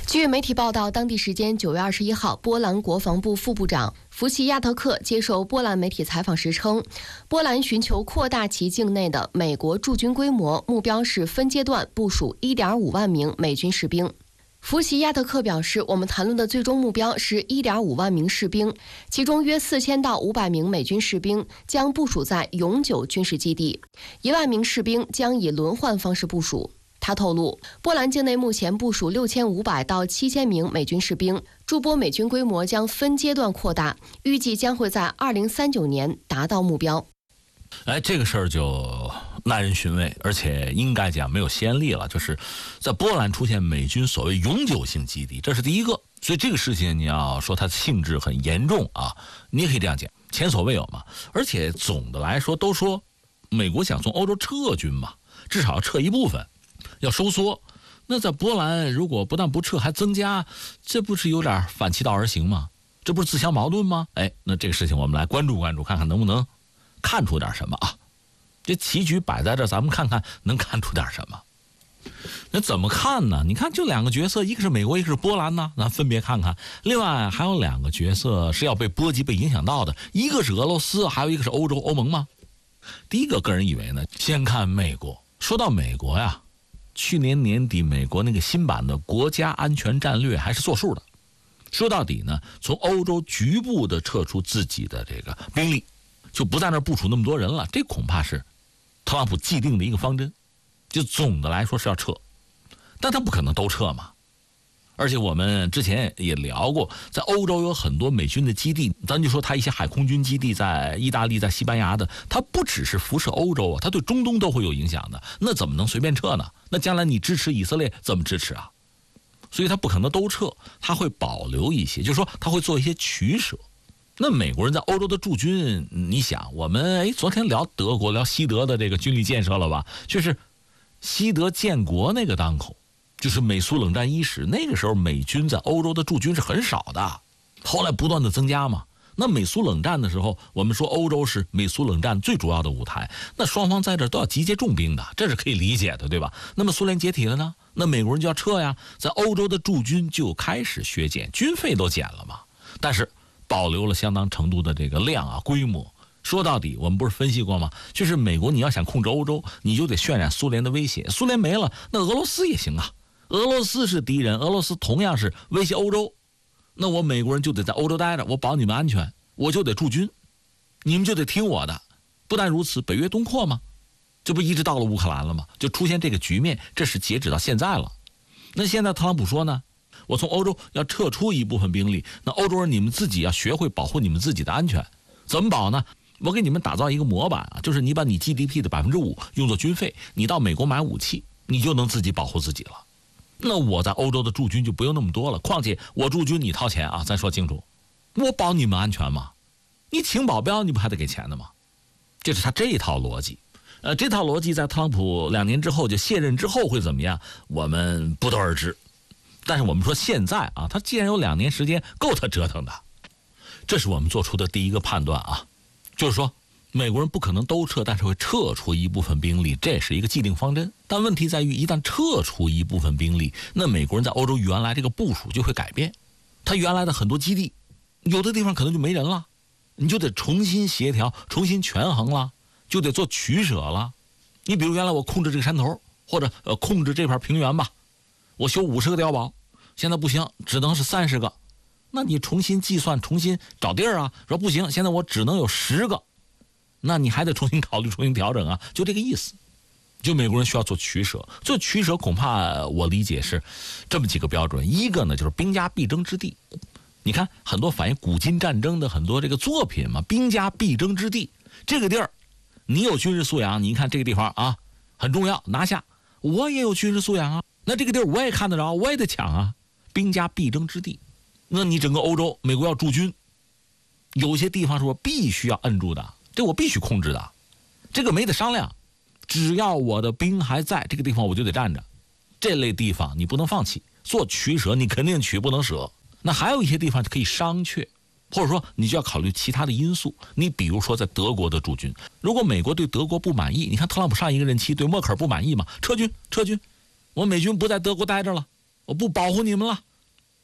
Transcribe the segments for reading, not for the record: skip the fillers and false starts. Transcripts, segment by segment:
据媒体报道，当地时间9月21号，波兰国防部副部长福奇亚特克接受波兰媒体采访时称，波兰寻求扩大其境内的美国驻军规模，目标是分阶段部署1.5万名美军士兵。福奇亚特克表示，我们谈论的最终目标是1.5万名士兵，其中约4000到500名美军士兵将部署在永久军事基地，1万名士兵将以轮换方式部署。他透露，波兰境内目前部署6500到7000名美军士兵，驻波美军规模将分阶段扩大，预计将会在2039年达到目标。 这个事儿就耐人寻味，而且应该讲没有先例了，就是在波兰出现美军所谓永久性基地，这是第一个。所以这个事情你要说它的性质很严重啊，你也可以这样讲，前所未有嘛。而且总的来说，都说美国想从欧洲撤军嘛，至少要撤一部分，要收缩。那在波兰如果不但不撤还增加，这不是有点反其道而行吗？这不是自相矛盾吗？那这个事情我们来关注关注，看看能不能看出点什么啊。这棋局摆在这，咱们看看能看出点什么。那怎么看呢？你看就两个角色，一个是美国，一个是波兰呢，咱分别看看。另外还有两个角色是要被波及被影响到的，一个是俄罗斯，还有一个是欧盟吗？第一个个人以为呢，先看美国。说到美国呀，去年年底美国那个新版的国家安全战略还是作数的。说到底呢，从欧洲局部的撤出自己的这个兵力，就不在那儿部署那么多人了，这恐怕是特朗普既定的一个方针，就总的来说是要撤，但他不可能都撤嘛。而且我们之前也聊过，在欧洲有很多美军的基地，咱就说他一些海空军基地在意大利、在西班牙的，它不只是辐射欧洲啊，它对中东都会有影响的。那怎么能随便撤呢？那将来你支持以色列怎么支持啊？所以他不可能都撤，他会保留一些，就是说他会做一些取舍。那美国人在欧洲的驻军，你想，我们昨天聊德国，聊西德的这个军力建设了吧？就是西德建国那个当口，就是美苏冷战伊始，那个时候美军在欧洲的驻军是很少的，后来不断的增加嘛。那美苏冷战的时候，我们说欧洲是美苏冷战最主要的舞台，那双方在这都要集结重兵的，这是可以理解的，对吧？那么苏联解体了呢，那美国人就要撤呀，在欧洲的驻军就开始削减，军费都减了嘛，但是保留了相当程度的这个量啊规模。说到底，我们不是分析过吗？就是美国你要想控制欧洲，你就得渲染苏联的威胁，苏联没了，那俄罗斯也行啊。俄罗斯是敌人，俄罗斯同样是威胁欧洲，那我美国人就得在欧洲待着，我保你们安全，我就得驻军，你们就得听我的。不但如此，北约东扩吗？这不一直到了乌克兰了吗？就出现这个局面，这是截止到现在了。那现在特朗普说呢，我从欧洲要撤出一部分兵力，那欧洲人你们自己要学会保护你们自己的安全。怎么保呢？我给你们打造一个模板啊，就是你把你 GDP 的5%用作军费，你到美国买武器，你就能自己保护自己了。那我在欧洲的驻军就不用那么多了，况且我驻军你掏钱啊，咱说清楚，我保你们安全吗？你请保镖你不还得给钱的吗？这是他这一套逻辑。这套逻辑在特朗普2年之后就卸任之后会怎么样，我们不得而知。但是我们说现在啊，他既然有2年时间够他折腾的，这是我们做出的第一个判断啊，就是说美国人不可能都撤，但是会撤出一部分兵力，这是一个既定方针。但问题在于，一旦撤出一部分兵力，那美国人在欧洲原来这个部署就会改变，他原来的很多基地有的地方可能就没人了，你就得重新协调，重新权衡了，就得做取舍了。你比如原来我控制这个山头，或者控制这片平原吧，我修50个碉堡，现在不行，只能是30个，那你重新计算，重新找地儿啊，说不行，现在我只能有10个，那你还得重新考虑，重新调整啊，就这个意思。就美国人需要做取舍，做取舍恐怕我理解是这么几个标准。一个呢就是兵家必争之地，你看很多反映古今战争的很多这个作品嘛，兵家必争之地，这个地儿你有军事素养，你看这个地方啊很重要，拿下。我也有军事素养啊，那这个地儿我也看得着，我也得抢啊，兵家必争之地。那你整个欧洲美国要驻军，有些地方是我必须要摁住的，这我必须控制的，这个没得商量，只要我的兵还在这个地方我就得站着，这类地方你不能放弃，做取舍你肯定取不能舍。那还有一些地方可以商榷，或者说你就要考虑其他的因素。你比如说在德国的驻军，如果美国对德国不满意，你看特朗普上一个任期对默克尔不满意嘛，撤军，我美军不在德国待着了，我不保护你们了，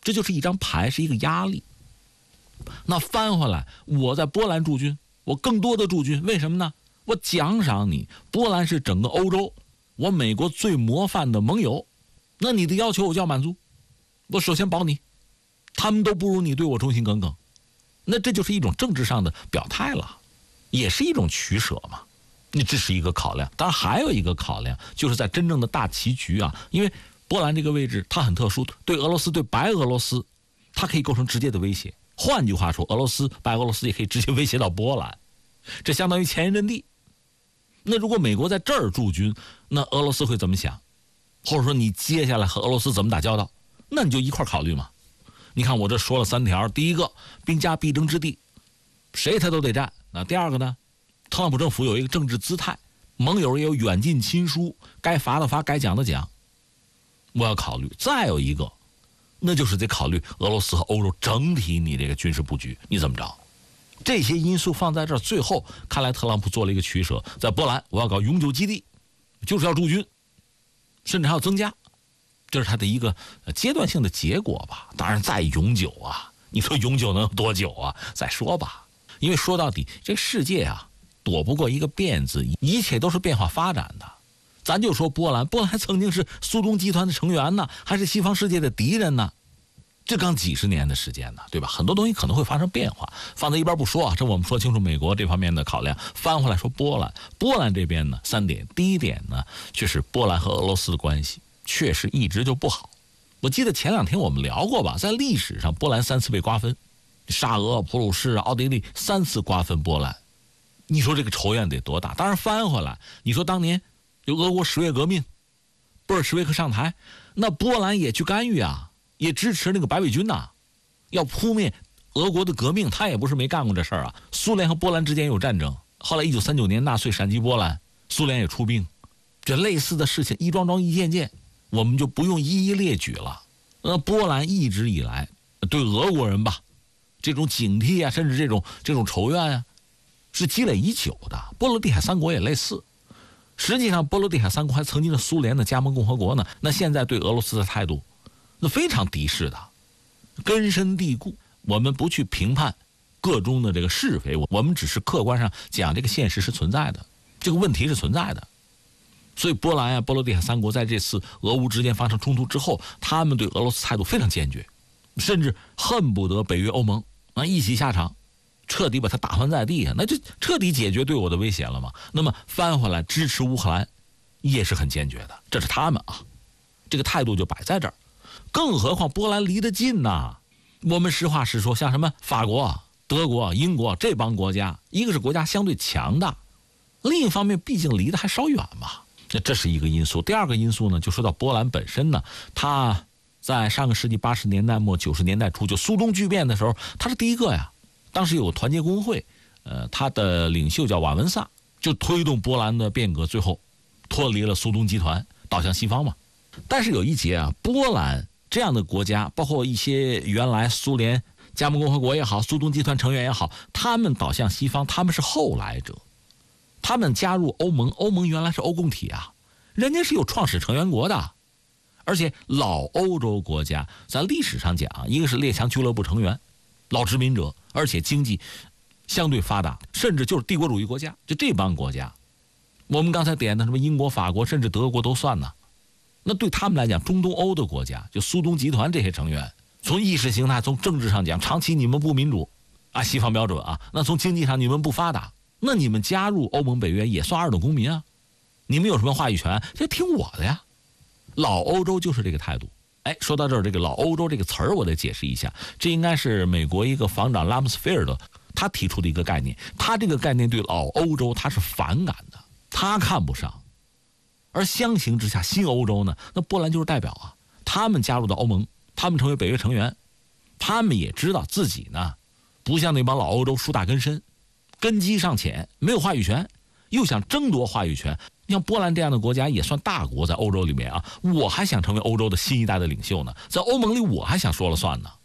这就是一张牌，是一个压力。那翻回来，我在波兰驻军，我更多的驻军，为什么呢？我奖赏你，波兰是整个欧洲我美国最模范的盟友，那你的要求我就要满足。我首先保你，他们都不如你对我忠心耿耿，那这就是一种政治上的表态了，也是一种取舍嘛。你这是一个考量，当然还有一个考量，就是在真正的大棋局啊，因为波兰这个位置它很特殊，对俄罗斯，对白俄罗斯，它可以构成直接的威胁。换句话说，俄罗斯、白俄罗斯也可以直接威胁到波兰，这相当于前沿阵地。那如果美国在这儿驻军，那俄罗斯会怎么想？或者说你接下来和俄罗斯怎么打交道？那你就一块考虑嘛。你看我这说了3条，第一个，兵家必争之地，谁他都得占。那第二个呢，特朗普政府有一个政治姿态，盟友也有远近亲疏，该罚的罚，该讲的讲，我要考虑。再有一个，那就是得考虑俄罗斯和欧洲整体你这个军事布局你怎么着。这些因素放在这儿，最后看来特朗普做了一个取舍，在波兰我要搞永久基地，就是要驻军，甚至还要增加，这是他的一个阶段性的结果吧。当然再永久啊，你说永久能有多久啊？再说吧，因为说到底这世界啊躲不过一个变字，一切都是变化发展的。咱就说波兰曾经是苏东集团的成员呢，还是西方世界的敌人呢？这刚几十年的时间呢，对吧？很多东西可能会发生变化，放在一边不说啊。这我们说清楚美国这方面的考量，翻回来说波兰这边呢，3点。第一点呢，就是波兰和俄罗斯的关系确实一直就不好。我记得前2天我们聊过吧，在历史上波兰3次被瓜分，沙俄、普鲁士、奥地利3次瓜分波兰，你说这个仇怨得多大？当然翻回来，你说当年有俄国10月革命，布尔什维克上台，那波兰也去干预啊，也支持那个白卫军呐，要扑灭俄国的革命，他也不是没干过这事儿啊。苏联和波兰之间有战争，后来1939年纳粹闪击波兰，苏联也出兵，这类似的事情一桩桩一件件，我们就不用一一列举了。波兰一直以来对俄国人吧，这种警惕啊，甚至这种仇怨啊，是积累已久的。波罗的海3国也类似。实际上波罗的海3国还曾经是苏联的加盟共和国呢，那现在对俄罗斯的态度那非常敌视的，根深蒂固。我们不去评判个中的这个是非，我们只是客观上讲这个现实是存在的，这个问题是存在的。所以波兰啊、波罗的海3国在这次俄乌之间发生冲突之后，他们对俄罗斯态度非常坚决，甚至恨不得北约欧盟一起下场，彻底把它打翻在地，那就彻底解决对我的威胁了嘛。那么翻回来支持乌克兰也是很坚决的，这是他们啊，这个态度就摆在这儿。更何况波兰离得近呐，我们实话实说，像什么法国、德国、英国这帮国家，一个是国家相对强大，另一方面毕竟离得还稍远嘛，这是一个因素。第二个因素呢，就说到波兰本身呢，它在上个世纪80年代末90年代初，就苏东剧变的时候，它是第一个呀。当时有个团结工会，他的领袖叫瓦文萨，就推动波兰的变革，最后脱离了苏东集团，倒向西方嘛。但是有一节啊，波兰这样的国家，包括一些原来苏联加盟共和国也好，苏东集团成员也好，他们倒向西方，他们是后来者。他们加入欧盟，欧盟原来是欧共体啊，人家是有创始成员国的，而且老欧洲国家在历史上讲，一个是列强俱乐部成员，老殖民者，而且经济相对发达，甚至就是帝国主义国家，就这帮国家，我们刚才点的什么英国、法国，甚至德国都算呢。那对他们来讲，中东欧的国家，就苏东集团这些成员，从意识形态、从政治上讲，长期你们不民主，按西方标准啊，那从经济上你们不发达，那你们加入欧盟、北约也算2等公民啊，你们有什么话语权？这听我的呀。老欧洲就是这个态度。哎，说到这儿，这个老欧洲这个词儿我得解释一下，这应该是美国一个防长拉姆斯菲尔德他提出的一个概念，他这个概念对老欧洲他是反感的，他看不上。而相形之下，新欧洲呢，那波兰就是代表啊，他们加入到欧盟，他们成为北约成员，他们也知道自己呢不像那帮老欧洲树大根深，根基尚浅，没有话语权，又想争夺话语权。像波兰这样的国家也算大国，在欧洲里面啊，我还想成为欧洲的新一代的领袖呢，在欧盟里我还想说了算呢。